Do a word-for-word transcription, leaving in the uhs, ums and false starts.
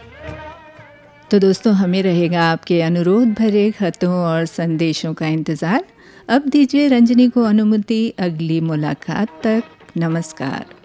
तो दोस्तों, हमें रहेगा आपके अनुरोध भरे खतों और संदेशों का इंतज़ार। अब दीजिए रंजनी को अनुमति अगली मुलाकात तक। नमस्कार।